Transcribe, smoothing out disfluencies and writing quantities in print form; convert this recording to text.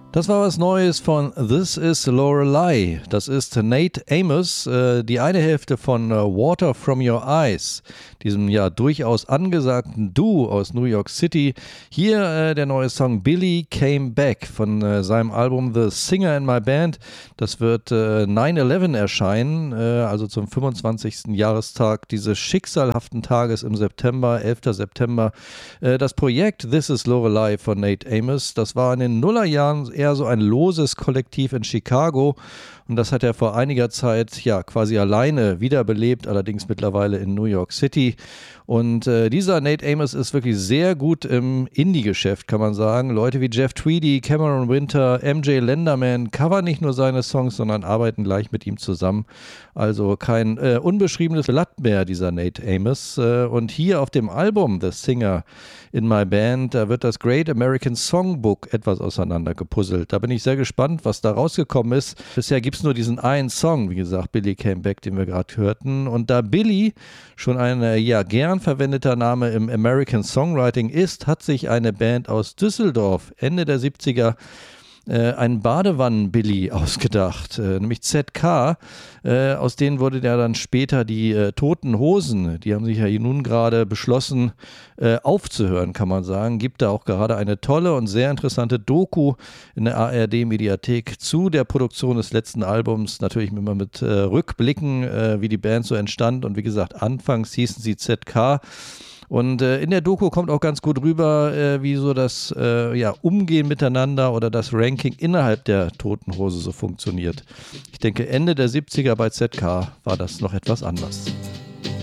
Das war was Neues von This Is Lorelei. Das ist Nate Amos, die eine Hälfte von Water From Your Eyes, diesem ja durchaus angesagten Duo aus New York City. Hier der neue Song Billy Came Back von seinem Album The Singer in My Band. Das wird 9/11 erscheinen, also zum 25. Jahrestag dieses schicksalhaften Tages im September, 11. September. Das Projekt This Is Lorelei von Nate Amos, das war in den Nullerjahren eher so ein loses Kollektiv in Chicago und das hat er vor einiger Zeit ja quasi alleine wiederbelebt, allerdings mittlerweile in New York City. Und dieser Nate Amos ist wirklich sehr gut im Indie-Geschäft, kann man sagen. Leute wie Jeff Tweedy, Cameron Winter, MJ Lenderman covern nicht nur seine Songs, sondern arbeiten gleich mit ihm zusammen. Also kein unbeschriebenes Blatt mehr, dieser Nate Amos. Und hier auf dem Album The Singer in My Band, da wird das Great American Songbook etwas auseinandergepuzzelt. Da bin ich sehr gespannt, was da rausgekommen ist. Bisher gibt es nur diesen einen Song, wie gesagt, Billy Came Back, den wir gerade hörten. Und da Billy schon ein ja gern verwendeter Name im American Songwriting ist, hat sich eine Band aus Düsseldorf Ende der 70er einen Badewannen-Billy ausgedacht, nämlich ZK. Aus denen wurde ja dann später die Toten Hosen, die haben sich ja nun gerade beschlossen aufzuhören, kann man sagen. Gibt da auch gerade eine tolle und sehr interessante Doku in der ARD-Mediathek zu der Produktion des letzten Albums. Natürlich immer mit Rückblicken, wie die Band so entstand. Und wie gesagt, anfangs hießen sie ZK. Und in der Doku kommt auch ganz gut rüber, wie so das Umgehen miteinander oder das Ranking innerhalb der Toten Hose so funktioniert. Ich denke, Ende der 70er bei ZK war das noch etwas anders.